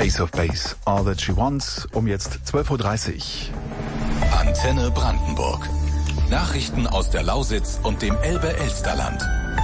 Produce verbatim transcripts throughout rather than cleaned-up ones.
Ace of Base, All That She Wants, um jetzt zwölf Uhr dreißig. Antenne Brandenburg. Nachrichten aus der Lausitz und dem Elbe-Elsterland.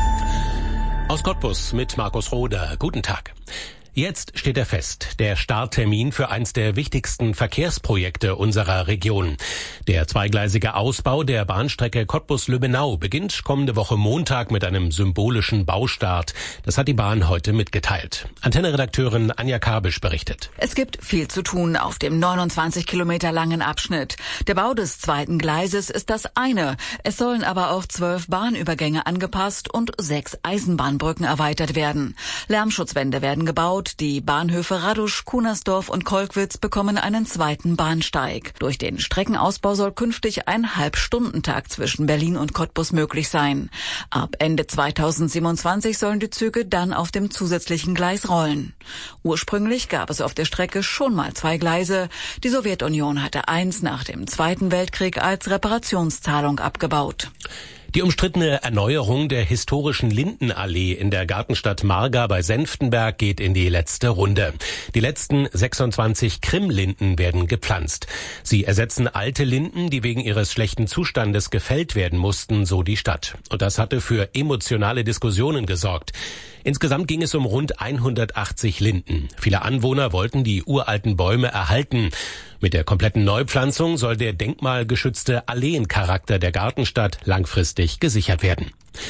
Aus Cottbus mit Markus Roder. Guten Tag. Jetzt steht er fest, der Starttermin für eins der wichtigsten Verkehrsprojekte unserer Region. Der zweigleisige Ausbau der Bahnstrecke Cottbus-Lübbenau beginnt kommende Woche Montag mit einem symbolischen Baustart. Das hat die Bahn heute mitgeteilt. Antenne-Redakteurin Anja Kabisch berichtet. Es gibt viel zu tun auf dem neunundzwanzig Kilometer langen Abschnitt. Der Bau des zweiten Gleises ist das eine. Es sollen aber auch zwölf Bahnübergänge angepasst und sechs Eisenbahnbrücken erweitert werden. Lärmschutzwände werden gebaut. Die Bahnhöfe Radusch, Kunersdorf und Kolkwitz bekommen einen zweiten Bahnsteig. Durch den Streckenausbau soll künftig ein Halbstundentakt zwischen Berlin und Cottbus möglich sein. Ab Ende zweitausendsiebenundzwanzig sollen die Züge dann auf dem zusätzlichen Gleis rollen. Ursprünglich gab es auf der Strecke schon mal zwei Gleise. Die Sowjetunion hatte eins nach dem Zweiten Weltkrieg als Reparationszahlung abgebaut. Die umstrittene Erneuerung der historischen Lindenallee in der Gartenstadt Marga bei Senftenberg geht in die letzte Runde. Die letzten sechsundzwanzig Krimlinden werden gepflanzt. Sie ersetzen alte Linden, die wegen ihres schlechten Zustandes gefällt werden mussten, so die Stadt. Und das hatte für emotionale Diskussionen gesorgt. Insgesamt ging es um rund hundertachtzig Linden. Viele Anwohner wollten die uralten Bäume erhalten. Mit der kompletten Neupflanzung soll der denkmalgeschützte Alleencharakter der Gartenstadt langfristig gesichert werden.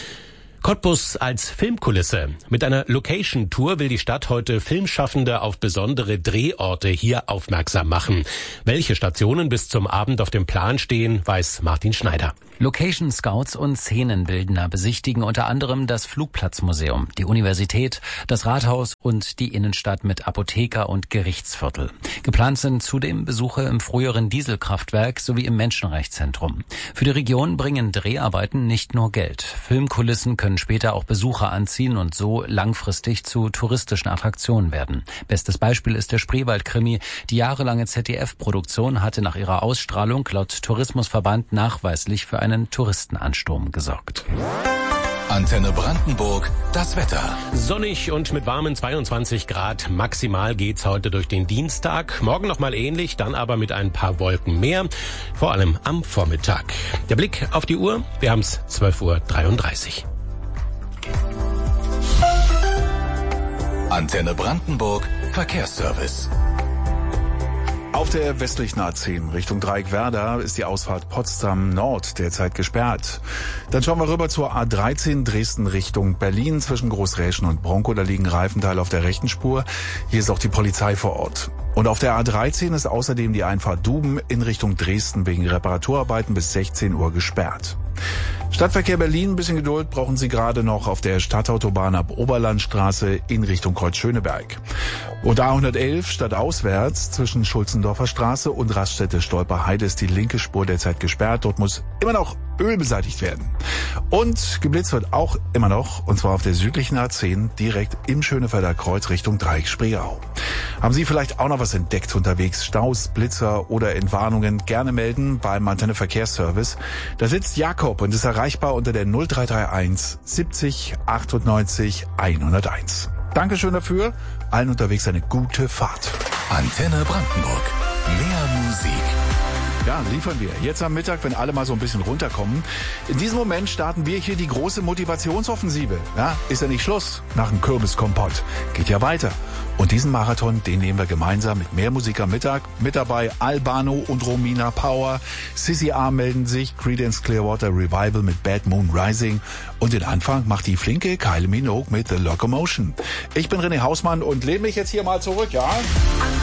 Cottbus als Filmkulisse. Mit einer Location-Tour will die Stadt heute Filmschaffende auf besondere Drehorte hier aufmerksam machen. Welche Stationen bis zum Abend auf dem Plan stehen, weiß Martin Schneider. Location Scouts und Szenenbildner besichtigen unter anderem das Flugplatzmuseum, die Universität, das Rathaus und die Innenstadt mit Apotheker und Gerichtsviertel. Geplant sind zudem Besuche im früheren Dieselkraftwerk sowie im Menschenrechtszentrum. Für die Region bringen Dreharbeiten nicht nur Geld. Filmkulissen können später auch Besucher anziehen und so langfristig zu touristischen Attraktionen werden. Bestes Beispiel ist der Spreewald-Krimi. Die jahrelange Z D F-Produktion hatte nach ihrer Ausstrahlung laut Tourismusverband nachweislich für einen Touristenansturm gesorgt. Antenne Brandenburg, das Wetter. Sonnig und mit warmen zweiundzwanzig Grad. Maximal geht's heute durch den Dienstag. Morgen nochmal ähnlich, dann aber mit ein paar Wolken mehr. Vor allem am Vormittag. Der Blick auf die Uhr. Wir haben's zwölf Uhr dreiunddreißig. Antenne Brandenburg, Verkehrsservice. Auf der westlichen A zehn Richtung Dreieckwerder ist die Ausfahrt Potsdam Nord derzeit gesperrt. Dann schauen wir rüber zur A dreizehn Dresden Richtung Berlin zwischen Großräschen und Bronkow. Da liegen Reifenteile auf der rechten Spur. Hier ist auch die Polizei vor Ort. Und auf der A dreizehn ist außerdem die Einfahrt Duben in Richtung Dresden wegen Reparaturarbeiten bis sechzehn Uhr gesperrt. Stadtverkehr Berlin, ein bisschen Geduld brauchen Sie gerade noch auf der Stadtautobahn ab Oberlandstraße in Richtung Kreuz-Schöneberg. Und A hundertelf stadtauswärts zwischen Schulzendorfer Straße und Raststätte Stolperheide ist die linke Spur derzeit gesperrt. Dort muss immer noch Öl beseitigt werden. Und geblitzt wird auch immer noch, und zwar auf der südlichen A zehn direkt im Schönefelder Kreuz Richtung Dreieck-Spreeau. Haben Sie vielleicht auch noch was entdeckt unterwegs? Staus, Blitzer oder Entwarnungen? Gerne melden beim Antenne Verkehrsservice. Da sitzt Jakob und ist erreichbar unter der null drei drei eins siebzig achtundneunzig hunderteins. Dankeschön dafür. Allen unterwegs eine gute Fahrt. Antenne Brandenburg. Mehr Musik. Ja, liefern wir. Jetzt am Mittag, wenn alle mal so ein bisschen runterkommen. In diesem Moment starten wir hier die große Motivationsoffensive. Ja, ist ja nicht Schluss nach dem Kürbiskompott. Geht ja weiter. Und diesen Marathon, den nehmen wir gemeinsam mit mehr Musik am Mittag. Mit dabei Albano und Romina Power. Sissy A melden sich. Creedence Clearwater Revival mit Bad Moon Rising. Und den Anfang macht die flinke Kylie Minogue mit The Locomotion. Ich bin René Hausmann und lehne mich jetzt hier mal zurück, ja?